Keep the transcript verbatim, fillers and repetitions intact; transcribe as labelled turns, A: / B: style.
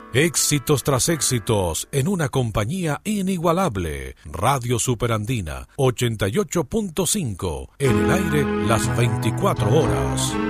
A: Éxitos tras éxitos en una compañía inigualable. Radio Superandina ochenta y ocho punto cinco, en el aire las veinticuatro horas.